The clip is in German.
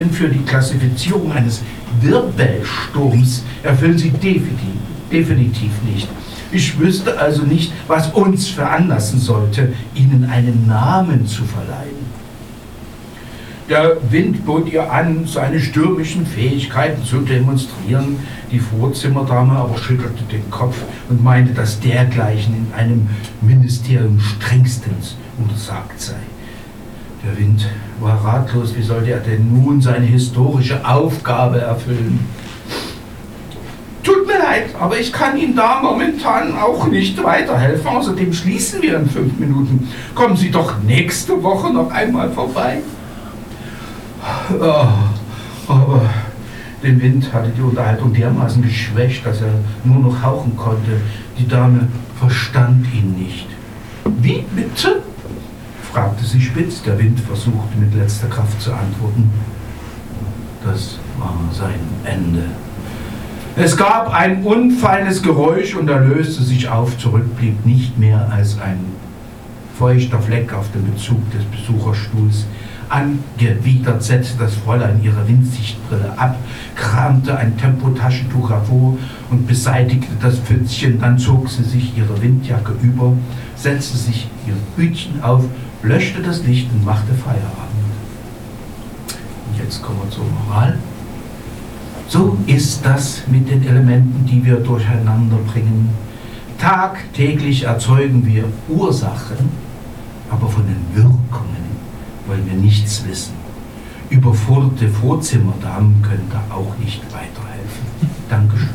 Für die Klassifizierung eines Wirbelsturms erfüllen sie definitiv nicht. Ich wüsste also nicht, was uns veranlassen sollte, ihnen einen Namen zu verleihen. Der Wind bot ihr an, seine stürmischen Fähigkeiten zu demonstrieren. Die Vorzimmerdame aber schüttelte den Kopf und meinte, dass dergleichen in einem Ministerium strengstens untersagt sei. Der Wind war ratlos. Wie sollte er denn nun seine historische Aufgabe erfüllen? Tut mir leid, aber ich kann Ihnen da momentan auch nicht weiterhelfen. Außerdem schließen wir in 5 Minuten. Kommen Sie doch nächste Woche noch einmal vorbei. Aber den Wind hatte die Unterhaltung dermaßen geschwächt, dass er nur noch hauchen konnte. Die Dame verstand ihn nicht. Wie bitte? Fragte sie spitz. Der Wind versuchte mit letzter Kraft zu antworten. Das war sein Ende. Es gab ein unfeines Geräusch und er löste sich auf. Zurück blieb nicht mehr als ein feuchter Fleck auf dem Bezug des Besucherstuhls. Angewidert setzte das Fräulein ihre Windsichtbrille ab, kramte ein Tempotaschentuch hervor und beseitigte das Pfützchen. Dann zog sie sich ihre Windjacke über, setzte sich ihr Hütchen auf, löschte das Licht und machte Feierabend. Und jetzt kommen wir zur Moral. So ist das mit den Elementen, die wir durcheinander bringen. Tagtäglich erzeugen wir Ursachen, aber von den Wirkungen wollen wir nichts wissen. Überforderte Vorzimmerdamen können da auch nicht weiterhelfen. Dankeschön.